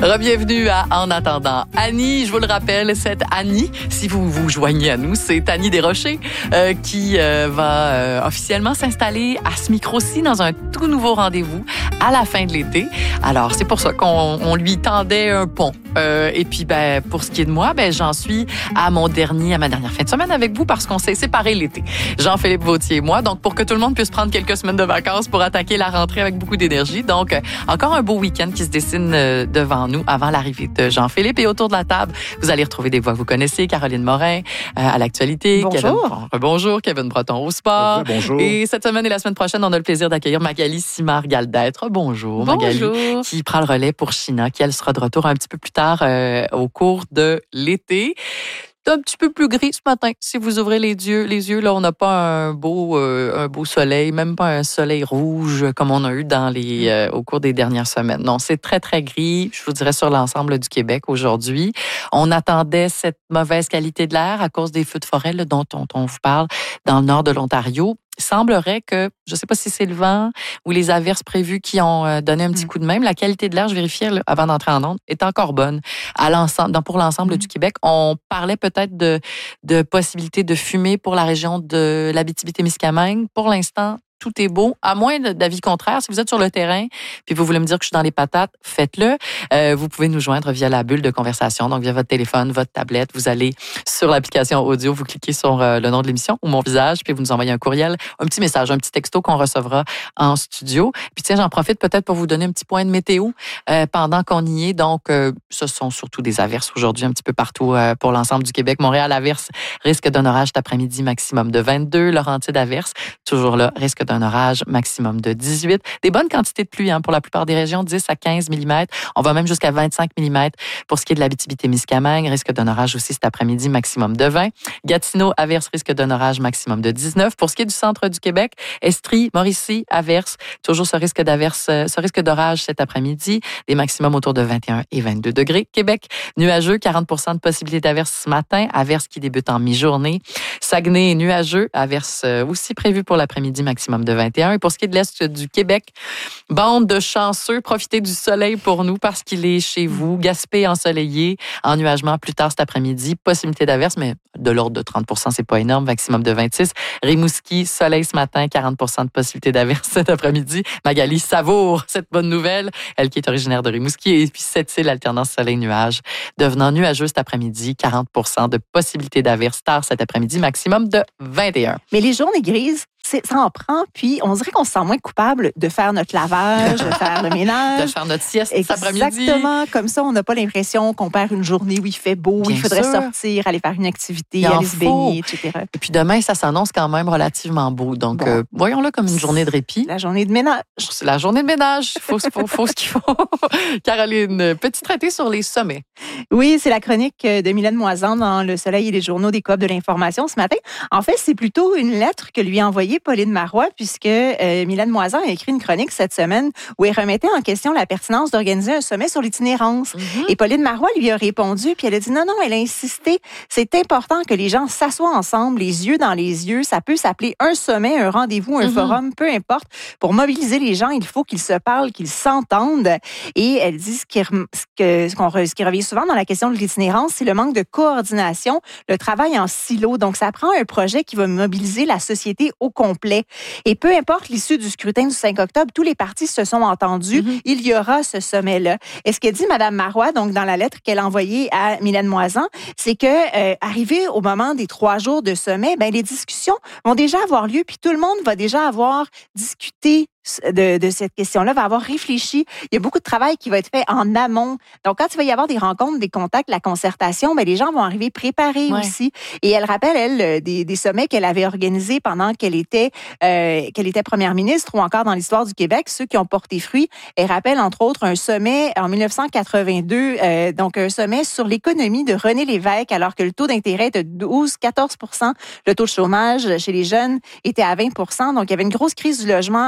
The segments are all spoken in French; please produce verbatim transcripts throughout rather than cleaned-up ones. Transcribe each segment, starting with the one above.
Bienvenue à En attendant Annie. Je vous le rappelle, cette Annie, si vous vous joignez à nous, c'est Annie Desrochers euh, qui euh, va euh, officiellement s'installer à ce micro-ci dans un tout nouveau rendez-vous à la fin de l'été. Alors, c'est pour ça qu'on on lui tendait un pont. Euh, et puis, ben, pour ce qui est de moi, ben, j'en suis à mon dernier, à ma dernière fin de semaine avec vous parce qu'on s'est séparés l'été. Jean-Philippe Vautier et moi. Donc, pour que tout le monde puisse prendre quelques semaines de vacances pour attaquer la rentrée avec beaucoup d'énergie. Donc, euh, encore un beau week-end qui se dessine euh, devant nous avant l'arrivée de Jean-Philippe. Et autour de la table, vous allez retrouver des voix que vous connaissez. Caroline Morin euh, à l'actualité. Bonjour. Kevin, bonjour. Kevin Breton au sport. Oui, bonjour. Et cette semaine et la semaine prochaine, on a le plaisir d'accueillir Magali Simard-Galdêtre. Bonjour, Magali. Bonjour. Qui prend le relais pour China, qui elle sera de retour un petit peu plus tard euh, au cours de l'été. C'est un petit peu plus gris ce matin. Si vous ouvrez les yeux, les yeux là, on n'a pas un beau, euh, un beau soleil, même pas un soleil rouge comme on a eu dans les, euh, au cours des dernières semaines. Non, c'est très très gris. Je vous dirais sur l'ensemble du Québec aujourd'hui. On attendait cette mauvaise qualité de l'air à cause des feux de forêt là, dont, dont on vous parle dans le nord de l'Ontario. Il semblerait que, je ne sais pas si c'est le vent ou les averses prévues qui ont donné un petit coup de même, la qualité de l'air, je vérifiais là, avant d'entrer en onde, est encore bonne à l'ensemble, pour l'ensemble mmh. du Québec. On parlait peut-être de, de possibilités de fumée pour la région de l'Abitibi-Témiscamingue. Pour l'instant, tout est beau, à moins d'avis contraire. Si vous êtes sur le terrain puis vous voulez me dire que je suis dans les patates, faites-le. Euh, vous pouvez nous joindre via la bulle de conversation, donc via votre téléphone, votre tablette. Vous allez sur l'application audio, vous cliquez sur euh, le nom de l'émission ou mon visage, puis vous nous envoyez un courriel, un petit message, un petit texto qu'on recevra en studio. Puis tiens, j'en profite peut-être pour vous donner un petit point de météo euh, pendant qu'on y est. Donc, euh, ce sont surtout des averses aujourd'hui un petit peu partout euh, pour l'ensemble du Québec. Montréal, averse, risque d'un orage cet après-midi, maximum de vingt-deux. Laurentides, averse, toujours là, risque d'un un orage maximum de dix-huit. Des bonnes quantités de pluie hein, pour la plupart des régions, dix à quinze millimètres. On va même jusqu'à vingt-cinq millimètres pour ce qui est de l'Abitibi-Témiscamingue. Risque d'un orage aussi cet après-midi, maximum de vingt. Gatineau, averse, risque d'un orage maximum de dix-neuf. Pour ce qui est du centre du Québec, Estrie, Mauricie, averse. Toujours ce risque d'averse, ce risque d'orage cet après-midi. Des maximums autour de vingt et un et vingt-deux degrés. Québec, nuageux, quarante pour cent de possibilité d'averse ce matin. Averse qui débute en mi-journée. Saguenay, nuageux, averse aussi prévue pour l'après-midi, maximum de vingt et un. Et pour ce qui est de l'Est du Québec, bande de chanceux, profitez du soleil pour nous parce qu'il est chez vous. Gaspé ensoleillé, ennuagement plus tard cet après-midi. Possibilité d'averse, mais de l'ordre de trente pour cent, c'est pas énorme. Maximum de vingt-six. Rimouski, soleil ce matin, quarante pour cent de possibilité d'averse cet après-midi. Magali savoure cette bonne nouvelle, elle qui est originaire de Rimouski. Et puis Sept-Îles, alternance soleil-nuage, devenant nuageux cet après-midi, quarante pour cent de possibilité d'averse tard cet après-midi, maximum de vingt et un. Mais les journées grises, c'est, ça en prend, puis on dirait qu'on se sent moins coupable de faire notre lavage, de faire le ménage. De faire notre sieste cet après-midi. Exactement. Comme ça, on n'a pas l'impression qu'on perd une journée où il fait beau, où Bien il faudrait sûr. sortir, aller faire une activité, Il en aller se faut. baigner, et cetera. Et puis demain, ça s'annonce quand même relativement beau. Donc, Bon. euh, voyons-le comme une journée de répit. La journée de ménage. C'est la journée de ménage. Il faut, faut, faut ce qu'il faut. Caroline, petit traité sur les sommets. Oui, c'est la chronique de Mylène Moisan dans Le Soleil et les journaux des Coop de l'information ce matin. En fait, c'est plutôt une lettre que lui a envoyée Pauline Marois, puisque euh, Mylène Moisan a écrit une chronique cette semaine où elle remettait en question la pertinence d'organiser un sommet sur l'itinérance. Mm-hmm. Et Pauline Marois lui a répondu, puis elle a dit non, non, elle a insisté. C'est important que les gens s'assoient ensemble, les yeux dans les yeux. Ça peut s'appeler un sommet, un rendez-vous, un mm-hmm. forum, peu importe. Pour mobiliser les gens, il faut qu'ils se parlent, qu'ils s'entendent. Et elle dit ce qui, ce que, ce qu'on, ce qui revient souvent dans la question de l'itinérance, c'est le manque de coordination, le travail en silo. Donc, ça prend un projet qui va mobiliser la société au complet. Et peu importe l'issue du scrutin du cinq octobre, tous les partis se sont entendus. Mm-hmm. Il y aura ce sommet-là. Et ce que dit Mme Marois, donc dans la lettre qu'elle a envoyée à Mylène Moisan, c'est que euh, arrivé au moment des trois jours de sommet, ben les discussions vont déjà avoir lieu, puis tout le monde va déjà avoir discuté de, de cette question-là, va avoir réfléchi. Il y a beaucoup de travail qui va être fait en amont. Donc, quand il va y avoir des rencontres, des contacts, la concertation, ben les gens vont arriver préparés ouais. aussi. Et elle rappelle, elle, des, des sommets qu'elle avait organisés pendant qu'elle était, euh, qu'elle était première ministre ou encore dans l'histoire du Québec, ceux qui ont porté fruit. Elle rappelle, entre autres, un sommet en dix-neuf cent quatre-vingt-deux, euh, donc un sommet sur l'économie de René Lévesque, alors que le taux d'intérêt était de douze à quatorze pour cent. Le taux de chômage chez les jeunes était à vingt pour cent. Donc, il y avait une grosse crise du logement et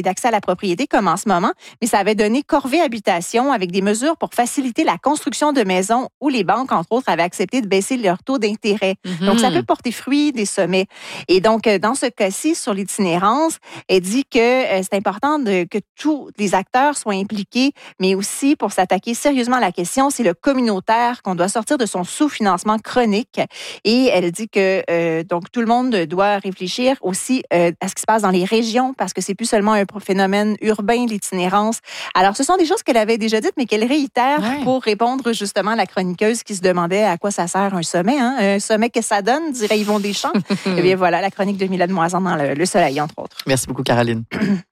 d'accès à la propriété comme en ce moment, mais ça avait donné corvée habitation avec des mesures pour faciliter la construction de maisons où les banques, entre autres, avaient accepté de baisser leur taux d'intérêt. Mm-hmm. Donc, ça peut porter fruit des sommets. Et donc, dans ce cas-ci, sur l'itinérance, elle dit que euh, c'est important de, que tous les acteurs soient impliqués, mais aussi pour s'attaquer sérieusement à la question, c'est le communautaire qu'on doit sortir de son sous-financement chronique. Et elle dit que euh, donc tout le monde doit réfléchir aussi euh, à ce qui se passe dans les régions parce que c'est plus seulement un phénomène urbain, l'itinérance. Alors, ce sont des choses qu'elle avait déjà dites, mais qu'elle réitère ouais. pour répondre justement à la chroniqueuse qui se demandait à quoi ça sert un sommet. Hein? Un sommet que ça donne, dirait Yvon Deschamps. Eh bien, voilà, la chronique de Mylène Moisan dans le, le Soleil, entre autres. Merci beaucoup, Caroline.